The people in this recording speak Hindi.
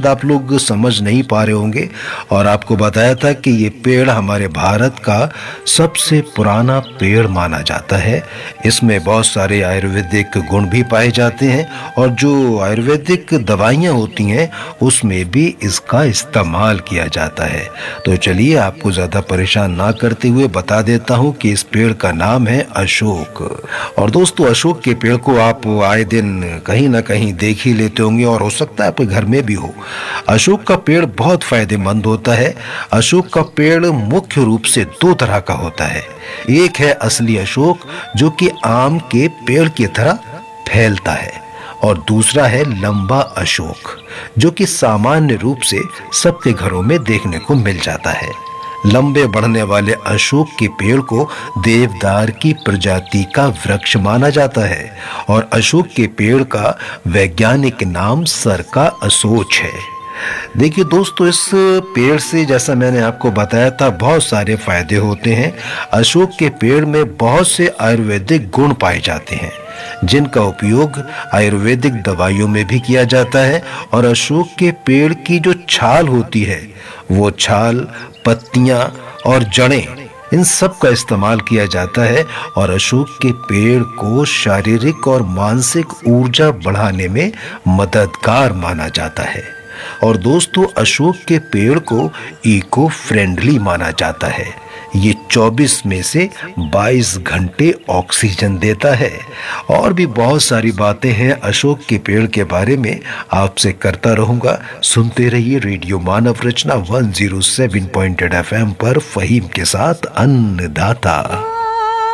शायद आप लोग समझ नहीं पा रहे होंगे, और आपको बताया था कि ये पेड़ हमारे भारत का सबसे पुराना पेड़ माना जाता है। इसमें बहुत सारे आयुर्वेदिक गुण भी पाए जाते हैं, और जो आयुर्वेदिक दवाइयाँ होती हैं उसमें भी इसका इस्तेमाल किया जाता है। तो चलिए, आपको ज़्यादा परेशान ना करते हुए बता देता हूँ कि इस पेड़ का नाम है अशोक। और दोस्तों, अशोक के पेड़ को आप आए दिन कहीं ना कहीं देख ही लेते होंगे, और हो सकता है आपके घर में भी हो। अशोक का पेड़ बहुत फायदेमंद होता है। अशोक का पेड़ मुख्य रूप से दो तरह का होता है। एक है असली अशोक, जो कि आम के पेड़ की तरह फैलता है, और दूसरा है लंबा अशोक, जो कि सामान्य रूप से सबके घरों में देखने को मिल जाता है। लंबे बढ़ने वाले अशोक के पेड़ को देवदार की प्रजाति का वृक्ष माना जाता है, और अशोक के पेड़ का वैज्ञानिक नाम सरका असोच है। देखिए दोस्तों, इस पेड़ से, जैसा मैंने आपको बताया था, बहुत सारे फायदे होते हैं। अशोक के पेड़ में बहुत से आयुर्वेदिक गुण पाए जाते हैं, जिनका उपयोग आयुर्वेदिक दवाइयों में भी किया जाता है। और अशोक के पेड़ की जो छाल होती है, वो छाल, पत्तियां और जड़ें, इन सब का इस्तेमाल किया जाता है, और अशोक के पेड़ को शारीरिक और मानसिक ऊर्जा बढ़ाने में मददगार माना जाता है। और दोस्तों, अशोक के पेड़ को इको फ्रेंडली माना जाता है। ये 24 में से 22 घंटे ऑक्सीजन देता है। और भी बहुत सारी बातें हैं अशोक के पेड़ के बारे में, आपसे करता रहूंगा। सुनते रहिए रेडियो मानव रचना 107.8 FM पर, फहीम के साथ अन्नदाता।